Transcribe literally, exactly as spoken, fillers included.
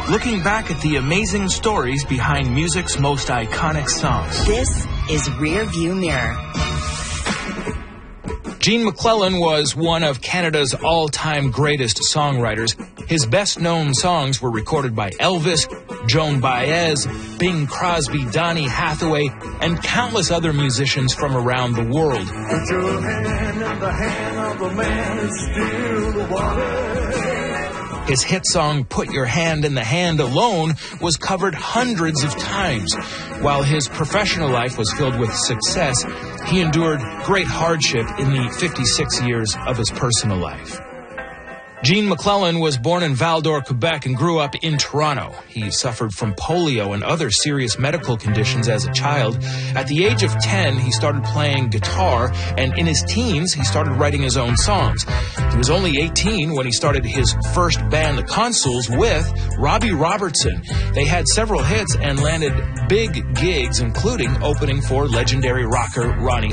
looking back at the amazing stories behind music's most iconic songs. This is Rear View Mirror. Gene MacLellan was one of Canada's all-time greatest songwriters. His best-known songs were recorded by Elvis, Joan Baez, Bing Crosby, Donny Hathaway, and countless other musicians from around the world. Put your hand in the hand of the man who steals the water. His hit song, Put Your Hand in the Hand Alone, was covered hundreds of times. While his professional life was filled with success, he endured great hardship in the fifty-six years of his personal life. Gene MacLellan was born in Val-d'Or, Quebec, and grew up in Toronto. He suffered from polio and other serious medical conditions as a child. At the age of ten, he started playing guitar, and in his teens, he started writing his own songs. He was only eighteen when he started his first band, the Consuls, with Robbie Robertson. They had several hits and landed big gigs, including opening for legendary rocker Ronnie